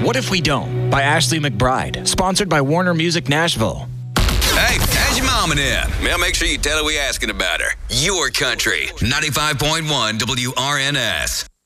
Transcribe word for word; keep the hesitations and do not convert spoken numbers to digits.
What If We Don't by Ashley McBride, sponsored by Warner Music Nashville. Hey, how's your mama in? Well, make sure you tell her we asking about her. Your country, ninety-five point one W R N S.